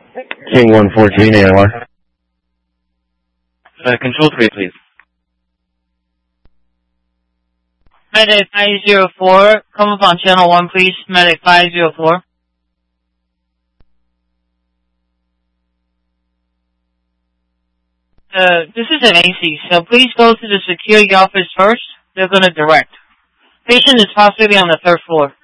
King 114 AOR. Control 3, please. Medic 504, come up on channel 1, please. Medic 504. This is an AC, so please go to the security office first. They're going to direct. Patient is possibly on the 3rd floor.